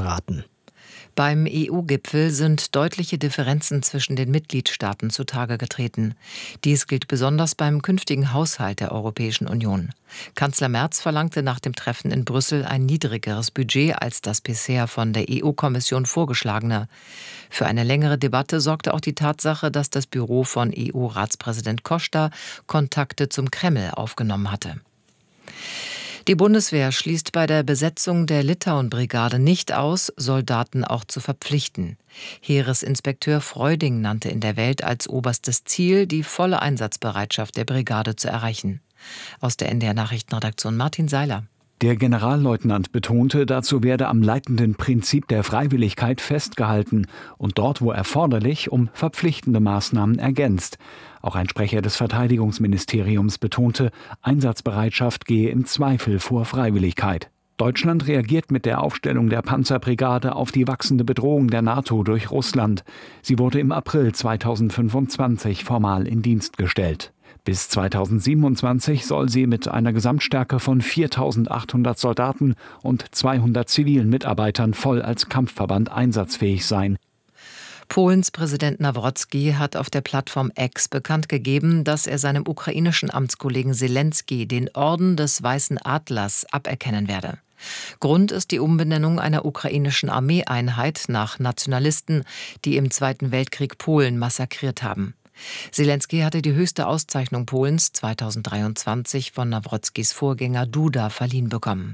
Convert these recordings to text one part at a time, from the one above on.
geraten. Beim EU-Gipfel sind deutliche Differenzen zwischen den Mitgliedstaaten zutage getreten. Dies gilt besonders beim künftigen Haushalt der Europäischen Union. Kanzler Merz verlangte nach dem Treffen in Brüssel ein niedrigeres Budget als das bisher von der EU-Kommission vorgeschlagene. Für eine längere Debatte sorgte auch die Tatsache, dass das Büro von EU-Ratspräsident Costa Kontakte zum Kreml aufgenommen hatte. Die Bundeswehr schließt bei der Besetzung der Litauen-Brigade nicht aus, Soldaten auch zu verpflichten. Heeresinspekteur Freuding nannte in der Welt als oberstes Ziel, die volle Einsatzbereitschaft der Brigade zu erreichen. Aus der NDR-Nachrichtenredaktion Martin Seiler. Der Generalleutnant betonte, dazu werde am leitenden Prinzip der Freiwilligkeit festgehalten und dort, wo erforderlich, um verpflichtende Maßnahmen ergänzt. Auch ein Sprecher des Verteidigungsministeriums betonte, Einsatzbereitschaft gehe im Zweifel vor Freiwilligkeit. Deutschland reagiert mit der Aufstellung der Panzerbrigade auf die wachsende Bedrohung der NATO durch Russland. Sie wurde im April 2025 formal in Dienst gestellt. Bis 2027 soll sie mit einer Gesamtstärke von 4.800 Soldaten und 200 zivilen Mitarbeitern voll als Kampfverband einsatzfähig sein. Polens Präsident Nawrocki hat auf der Plattform X bekannt gegeben, dass er seinem ukrainischen Amtskollegen Selenskyj den Orden des Weißen Adlers aberkennen werde. Grund ist die Umbenennung einer ukrainischen Armeeeinheit nach Nationalisten, die im Zweiten Weltkrieg Polen massakriert haben. Selenskyj hatte die höchste Auszeichnung Polens 2023 von Nawrockis Vorgänger Duda verliehen bekommen.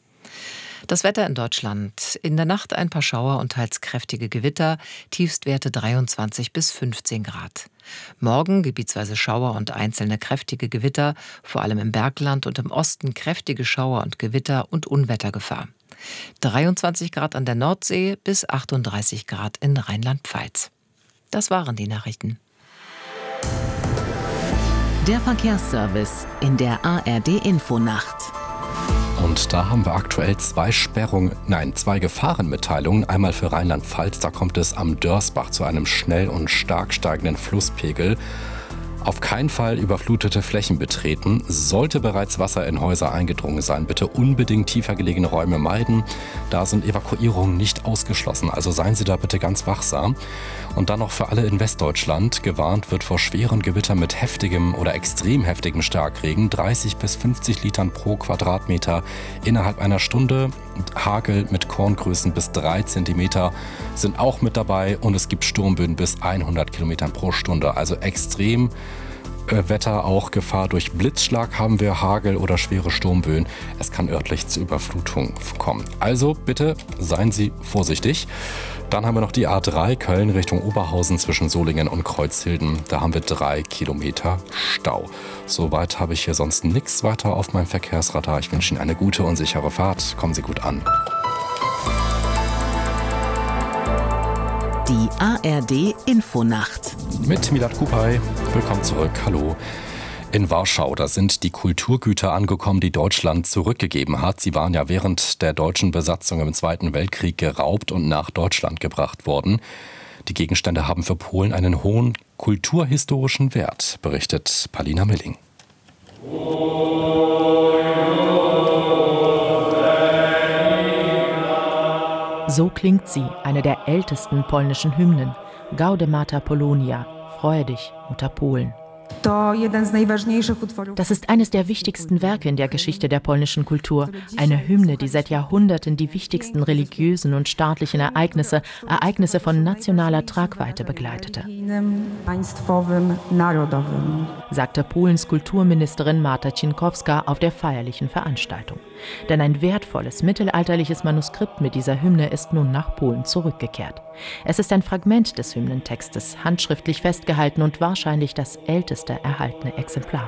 Das Wetter in Deutschland. In der Nacht ein paar Schauer und teils kräftige Gewitter, Tiefstwerte 23 bis 15 Grad. Morgen gebietsweise Schauer und einzelne kräftige Gewitter, vor allem im Bergland und im Osten kräftige Schauer und Gewitter und Unwettergefahr. 23 Grad an der Nordsee bis 38 Grad in Rheinland-Pfalz. Das waren die Nachrichten. Der Verkehrsservice in der ARD-Infonacht. Und da haben wir aktuell zwei Gefahrenmitteilungen. Einmal für Rheinland-Pfalz, da kommt es am Dörsbach zu einem schnell und stark steigenden Flusspegel. Auf keinen Fall überflutete Flächen betreten. Sollte bereits Wasser in Häuser eingedrungen sein, bitte unbedingt tiefer gelegene Räume meiden. Da sind Evakuierungen nicht ausgeschlossen, also seien Sie da bitte ganz wachsam. Und dann noch für alle in Westdeutschland. Gewarnt wird vor schweren Gewittern mit heftigem oder extrem heftigem Starkregen. 30 bis 50 Litern pro Quadratmeter innerhalb einer Stunde. Hagel mit Korngrößen bis 3 Zentimeter sind auch mit dabei. Und es gibt Sturmböen bis 100 Kilometern pro Stunde. Also extrem Wetter, auch Gefahr durch Blitzschlag haben wir, Hagel oder schwere Sturmböen. Es kann örtlich zu Überflutung kommen. Also bitte seien Sie vorsichtig. Dann haben wir noch die A3 Köln Richtung Oberhausen zwischen Solingen und Kreuzhilden. Da haben wir 3 Kilometer Stau. Soweit habe ich hier sonst nichts weiter auf meinem Verkehrsradar. Ich wünsche Ihnen eine gute und sichere Fahrt. Kommen Sie gut an. Die ARD-Infonacht. Mit Milad Kupay. Willkommen zurück. Hallo. In Warschau, da sind die Kulturgüter angekommen, die Deutschland zurückgegeben hat. Sie waren ja während der deutschen Besatzung im Zweiten Weltkrieg geraubt und nach Deutschland gebracht worden. Die Gegenstände haben für Polen einen hohen kulturhistorischen Wert, berichtet Palina Milling. So klingt sie, eine der ältesten polnischen Hymnen. Gaude Mater Polonia, freue dich, Mutter Polen. Das ist eines der wichtigsten Werke in der Geschichte der polnischen Kultur. Eine Hymne, die seit Jahrhunderten die wichtigsten religiösen und staatlichen Ereignisse von nationaler Tragweite begleitete, sagte Polens Kulturministerin Marta Cienkowska auf der feierlichen Veranstaltung. Denn ein wertvolles mittelalterliches Manuskript mit dieser Hymne ist nun nach Polen zurückgekehrt. Es ist ein Fragment des Hymnentextes, handschriftlich festgehalten und wahrscheinlich das älteste erhaltene Exemplar.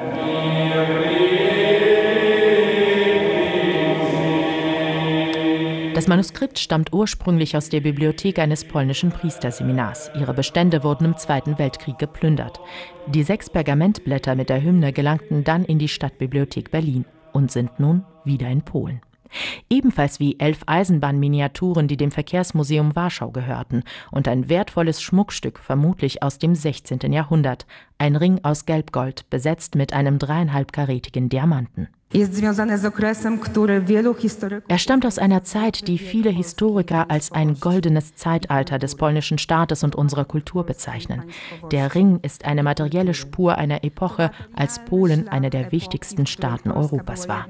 Das Manuskript stammt ursprünglich aus der Bibliothek eines polnischen Priesterseminars. Ihre Bestände wurden im Zweiten Weltkrieg geplündert. Die 6 Pergamentblätter mit der Hymne gelangten dann in die Stadtbibliothek Berlin und sind nun wieder in Polen. Ebenfalls wie 11 Eisenbahnminiaturen, die dem Verkehrsmuseum Warschau gehörten, und ein wertvolles Schmuckstück, vermutlich aus dem 16. Jahrhundert. Ein Ring aus Gelbgold, besetzt mit einem 3,5-karätigen Diamanten. Er stammt aus einer Zeit, die viele Historiker als ein goldenes Zeitalter des polnischen Staates und unserer Kultur bezeichnen. Der Ring ist eine materielle Spur einer Epoche, als Polen einer der wichtigsten Staaten Europas war.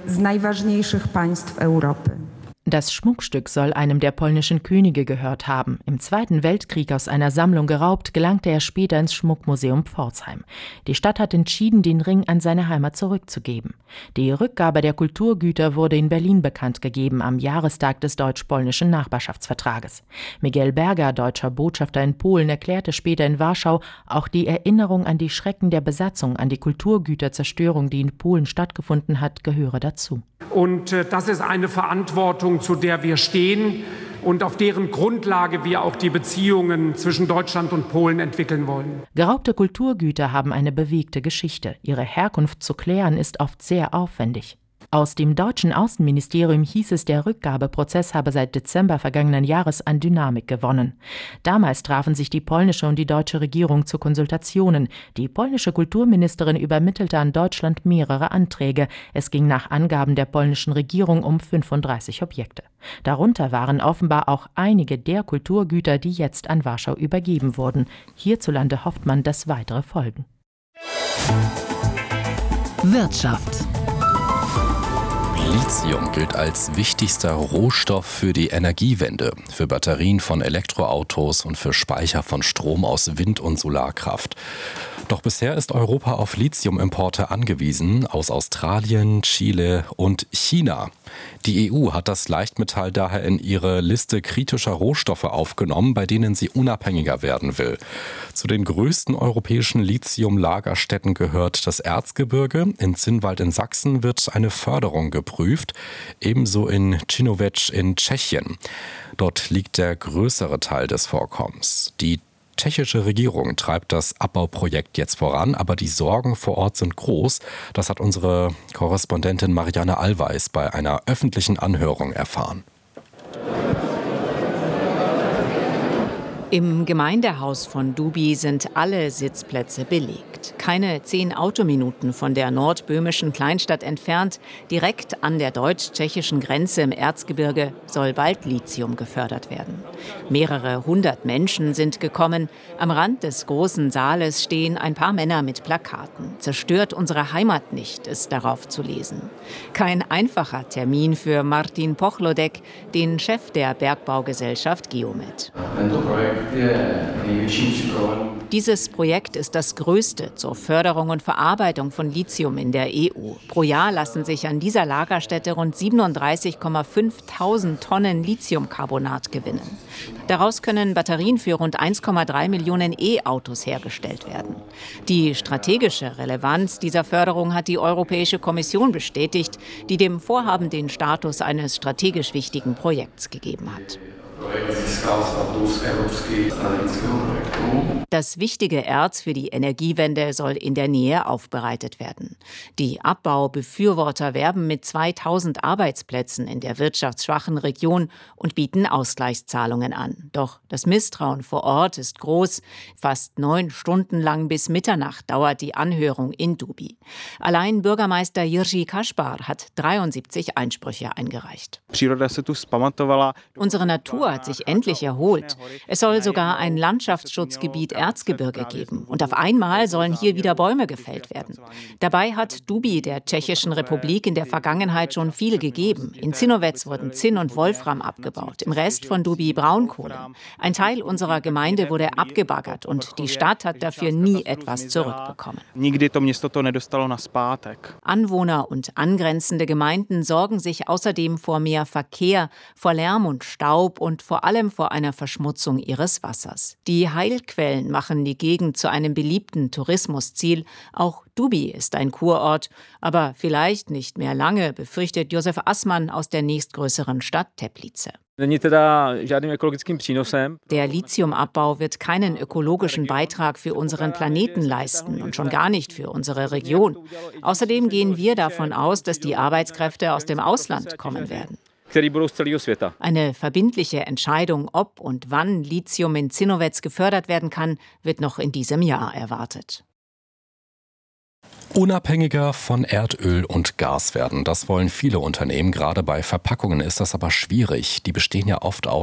Das Schmuckstück soll einem der polnischen Könige gehört haben. Im Zweiten Weltkrieg aus einer Sammlung geraubt, gelangte er später ins Schmuckmuseum Pforzheim. Die Stadt hat entschieden, den Ring an seine Heimat zurückzugeben. Die Rückgabe der Kulturgüter wurde in Berlin bekannt gegeben am Jahrestag des deutsch-polnischen Nachbarschaftsvertrages. Miguel Berger, deutscher Botschafter in Polen, erklärte später in Warschau, auch die Erinnerung an die Schrecken der Besatzung, an die Kulturgüterzerstörung, die in Polen stattgefunden hat, gehöre dazu. Und das ist eine Verantwortung, zu der wir stehen und auf deren Grundlage wir auch die Beziehungen zwischen Deutschland und Polen entwickeln wollen. Geraubte Kulturgüter haben eine bewegte Geschichte. Ihre Herkunft zu klären ist oft sehr aufwendig. Aus dem deutschen Außenministerium hieß es, der Rückgabeprozess habe seit Dezember vergangenen Jahres an Dynamik gewonnen. Damals trafen sich die polnische und die deutsche Regierung zu Konsultationen. Die polnische Kulturministerin übermittelte an Deutschland mehrere Anträge. Es ging nach Angaben der polnischen Regierung um 35 Objekte. Darunter waren offenbar auch einige der Kulturgüter, die jetzt an Warschau übergeben wurden. Hierzulande hofft man, dass weitere folgen. Wirtschaft. Lithium gilt als wichtigster Rohstoff für die Energiewende, für Batterien von Elektroautos und für Speicher von Strom aus Wind- und Solarkraft. Doch bisher ist Europa auf Lithiumimporte angewiesen aus Australien, Chile und China. Die EU hat das Leichtmetall daher in ihre Liste kritischer Rohstoffe aufgenommen, bei denen sie unabhängiger werden will. Zu den größten europäischen Lithium-Lagerstätten gehört das Erzgebirge. In Zinnwald in Sachsen wird eine Förderung geprüft, ebenso in Činoveč in Tschechien. Dort liegt der größere Teil des Vorkommens. Die tschechische Regierung treibt das Abbauprojekt jetzt voran, aber die Sorgen vor Ort sind groß. Das hat unsere Korrespondentin Marianne Allweis bei einer öffentlichen Anhörung erfahren. Im Gemeindehaus von Dubi sind alle Sitzplätze belegt. Keine 10 Autominuten von der nordböhmischen Kleinstadt entfernt, direkt an der deutsch-tschechischen Grenze im Erzgebirge, soll bald Lithium gefördert werden. Mehrere hundert Menschen sind gekommen. Am Rand des großen Saales stehen ein paar Männer mit Plakaten. Zerstört unsere Heimat nicht, ist darauf zu lesen. Kein einfacher Termin für Martin Pochlodek, den Chef der Bergbaugesellschaft Geomet. Dieses Projekt ist das größte zur Förderung und Verarbeitung von Lithium in der EU. Pro Jahr lassen sich an dieser Lagerstätte rund 37.500 Tonnen Lithiumcarbonat gewinnen. Daraus können Batterien für rund 1,3 Millionen E-Autos hergestellt werden. Die strategische Relevanz dieser Förderung hat die Europäische Kommission bestätigt, die dem Vorhaben den Status eines strategisch wichtigen Projekts gegeben hat. Das wichtige Erz für die Energiewende soll in der Nähe aufbereitet werden. Die Abbaubefürworter werben mit 2000 Arbeitsplätzen in der wirtschaftsschwachen Region und bieten Ausgleichszahlungen an. Doch das Misstrauen vor Ort ist groß. Fast 9 Stunden lang bis Mitternacht dauert die Anhörung in Dubi. Allein Bürgermeister Jiří Kaspar hat 73 Einsprüche eingereicht. Unsere Natur hat sich endlich erholt. Es soll sogar ein Landschaftsschutzgebiet Erzgebirge geben. Und auf einmal sollen hier wieder Bäume gefällt werden. Dabei hat Dubi der Tschechischen Republik in der Vergangenheit schon viel gegeben. In Činoveč wurden Zinn und Wolfram abgebaut, im Rest von Dubi Braunkohle. Ein Teil unserer Gemeinde wurde abgebaggert und die Stadt hat dafür nie etwas zurückbekommen. Anwohner und angrenzende Gemeinden sorgen sich außerdem vor mehr Verkehr, vor Lärm und Staub und vor allem vor einer Verschmutzung ihres Wassers. Die Heilquellen machen die Gegend zu einem beliebten Tourismusziel. Auch Dubi ist ein Kurort, aber vielleicht nicht mehr lange, befürchtet Josef Assmann aus der nächstgrößeren Stadt Teplice. Der Lithiumabbau wird keinen ökologischen Beitrag für unseren Planeten leisten und schon gar nicht für unsere Region. Außerdem gehen wir davon aus, dass die Arbeitskräfte aus dem Ausland kommen werden. Eine verbindliche Entscheidung, ob und wann Lithium in Činoveč gefördert werden kann, wird noch in diesem Jahr erwartet. Unabhängiger von Erdöl und Gas werden. Das wollen viele Unternehmen. Gerade bei Verpackungen ist das aber schwierig. Die bestehen ja oft aus